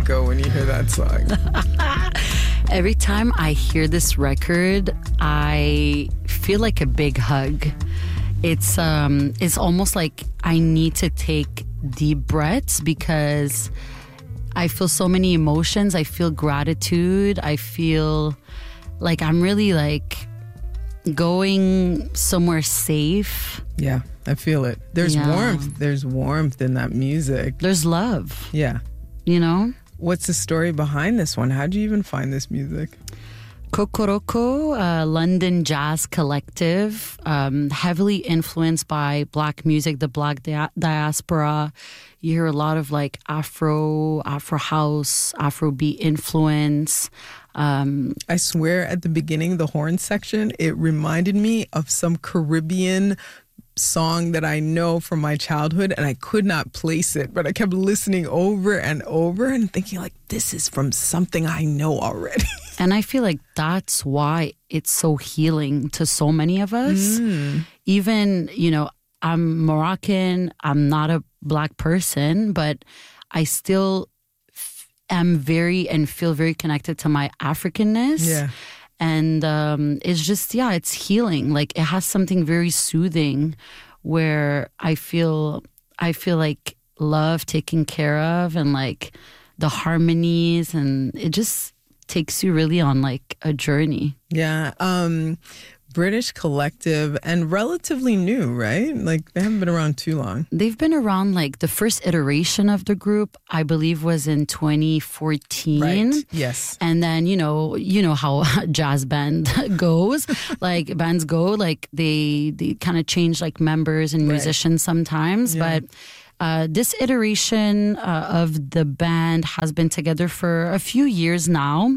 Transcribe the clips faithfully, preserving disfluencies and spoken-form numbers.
you go when you hear that song? Every time I hear this record, I feel like a big hug. It's um, it's almost like I need to take deep breaths because I feel so many emotions. I feel gratitude. I feel like I'm really like going somewhere safe. Yeah, I feel it. There's Yeah. warmth. There's warmth in that music. There's love, Yeah. you know? What's the story behind this one? How'd you even find this music? Kokoroko, a London jazz collective, um, heavily influenced by Black music, the Black dia- diaspora. You hear a lot of like Afro, Afro house, Afrobeat influence. Um, I swear at the beginning, the horn section, it reminded me of some Caribbean song that I know from my childhood, and I could not place it, but I kept listening over and over and thinking like, this is from something I know already. and I feel like that's why it's so healing to so many of us. Mm. Even, you know, I'm Moroccan, I'm not a Black person, but I still f- am very and feel very connected to my Africanness. Yeah. And um, it's just, yeah, it's healing. Like it has something very soothing where I feel, I feel like love taken care of and like the harmonies, and it just takes you really on like a journey. Yeah. Um, British collective and relatively new, right? Like they haven't been around too long. They've been around, like the first iteration of the group, I believe, was in twenty fourteen. Right. Yes. And then, you know, you know how jazz band goes. Like bands go, like they they kind of change like members and musicians sometimes. Yeah. But uh, this iteration uh, of the band has been together for a few years now.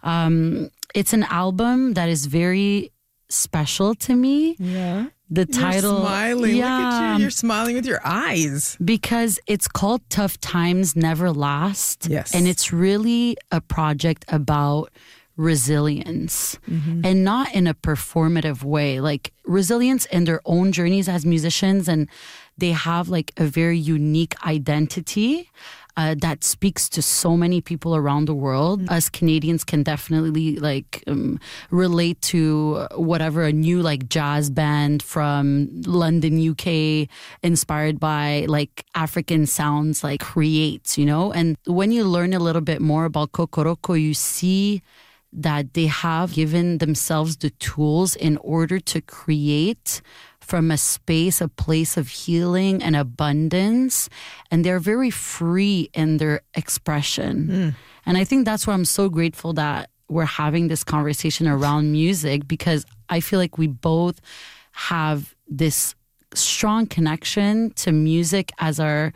Um, it's an album that is very special to me. Yeah. The title, You're smiling. yeah, Look at you. You're smiling with your eyes. because it's called Tough Times Never Last. Yes. And it's really a project about resilience, Mm-hmm. and not in a performative way. Like resilience in their own journeys as musicians, and they have like a very unique identity uh, that speaks to so many people around the world. Mm-hmm. Us Canadians can definitely like um, relate to whatever a new like jazz band from London, U K, inspired by like African sounds like creates, you know? And when you learn a little bit more about Kokoroko, you see that they have given themselves the tools in order to create from a space, a place of healing and abundance. And they're very free in their expression. Mm. And I think that's why I'm so grateful that we're having this conversation around music, because I feel like we both have this strong connection to music as our,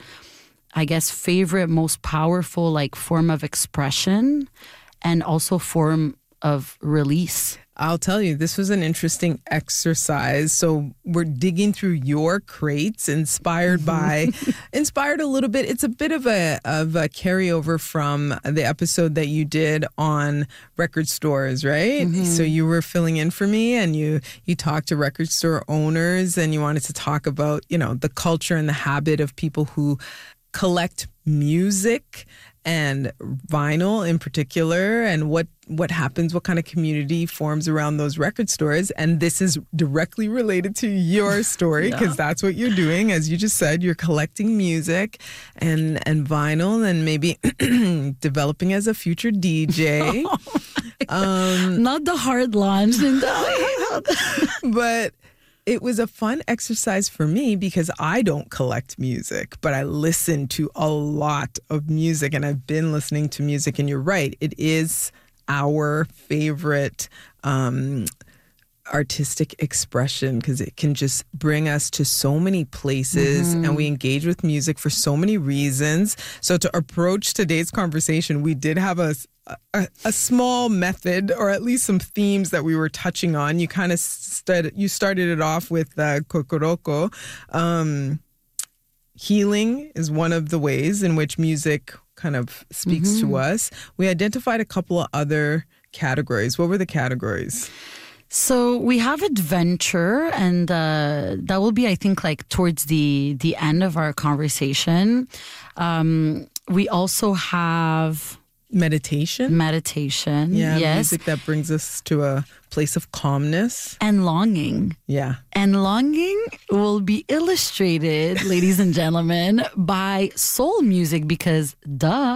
I guess, favorite, most powerful like form of expression and also form of release. I'll tell you, this was an interesting exercise. So we're digging through your crates, inspired by, inspired a little bit. It's a bit of a of a carryover from the episode that you did on record stores, right? Mm-hmm. So you were filling in for me, and you you talked to record store owners, and you wanted to talk about, you know, the culture and the habit of people who collect music and vinyl in particular, and what what happens, what kind of community forms around those record stores. And this is directly related to your story, because Yeah. that's what you're doing. As you just said, you're collecting music and and vinyl, and maybe developing as a future D J. um, Not the hard launch. but it was a fun exercise for me because I don't collect music, but I listen to a lot of music, and I've been listening to music. And you're right, it is our favorite um, artistic expression because it can just bring us to so many places, Mm-hmm. and we engage with music for so many reasons. So to approach today's conversation, we did have a A, a small method, or at least some themes that we were touching on. You kind of st- you started it off with uh, Kokoroko. Um, healing is one of the ways in which music kind of speaks Mm-hmm. to us. We identified a couple of other categories. What were the categories? So we have adventure, and uh, that will be, I think, like towards the the end of our conversation. Um, We also have Meditation. meditation. Yeah, yes. music that brings us to a place of calmness. And longing. Yeah. And longing will be illustrated, ladies and gentlemen, by soul music because, duh.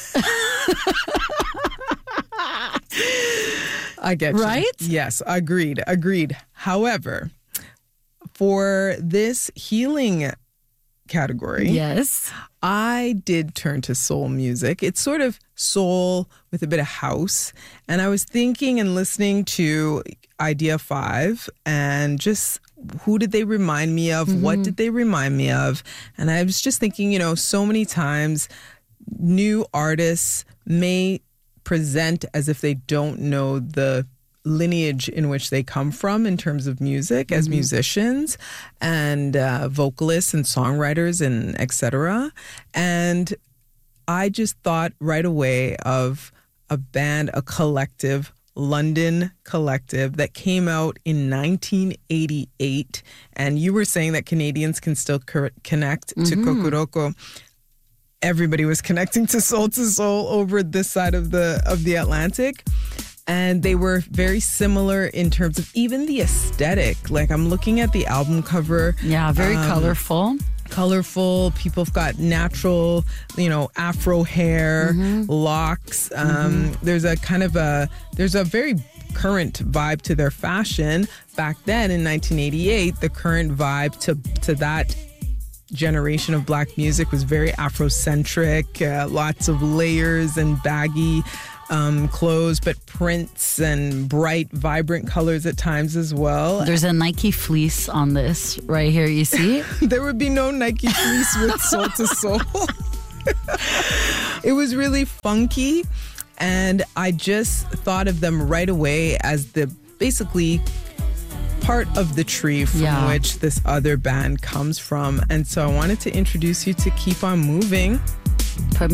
I get you. Right? Yes, agreed, agreed. However, for this healing category, Yes. I did turn to soul music. It's sort of soul with a bit of house. And I was thinking and listening to Idea five and just who did they remind me of? Mm-hmm. What did they remind me of? And I was just thinking, you know, so many times new artists may present as if they don't know the lineage in which they come from in terms of music mm-hmm. as musicians and uh, vocalists and songwriters and et cetera. And I just thought right away of a band, a collective, London collective that came out in nineteen eighty-eight. And you were saying that Canadians can still co- connect mm-hmm. to Kokoroko. Everybody was connecting to Soul to Soul over this side of the of the Atlantic. And they were very similar in terms of even the aesthetic. Like I'm looking at the album cover. Yeah, very um, colorful. Colorful. People have got natural, you know, afro hair, mm-hmm. locks. Um, mm-hmm. There's a kind of a, there's a very current vibe to their fashion. Back then in nineteen eighty-eight, the current vibe to, to that generation of black music was very Afrocentric, uh, lots of layers and baggy Um, clothes, but prints and bright, vibrant colors at times as well. There's a Nike fleece on this right here, you see? There would be no Nike fleece with Soul to Soul. It was really funky, and I just thought of them right away as the basically part of the tree from yeah. which this other band comes from. And so I wanted to introduce you to Keep On Moving. Put